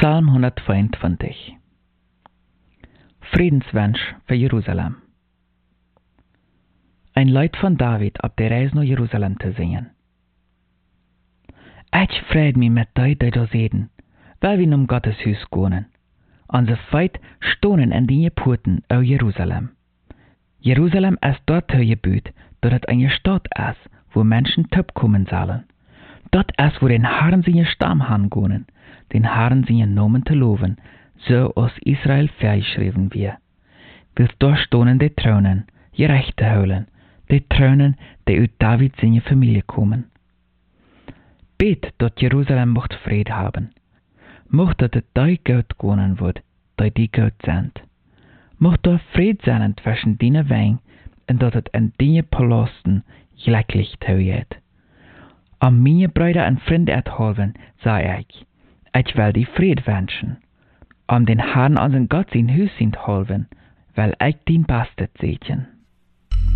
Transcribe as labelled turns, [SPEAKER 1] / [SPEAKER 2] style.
[SPEAKER 1] Psalm 122. Friedenswunsch für Jerusalem. Ein Lied von David op de reis naar Jerusalem te zingen. Ich freut mich mit dir, die da zitten, weil wir um Gottes Haus gehen. Onze Feit stonen in die Porten aus Jerusalem. Jerusalem ist dort gebaut, dat het eine Stadt ist, wo Menschen kommen sollen. Dort ist, wo den Herren seine Stamm hingehen, den Herren seine Namen te loven, so als Israel vergeschrieben wird. Willst dort stonen die Thronen, gerechte holen, die Thronen, die aus David seine Familie kommen. Bet, dat Jerusalem mocht Frieden haben. Mocht dat het die Gott gewonnen wird, die Gott sind. Mocht dort Fried sein zwischen dine Wein, und dat het in dine Palasten glücklich tauet. Am meine Brüder und Freunde erhalten, sag ich will die Fried wünschen. Am den Herrn unseren Gott sein Haus sind halven, will ich den Bastet sehen.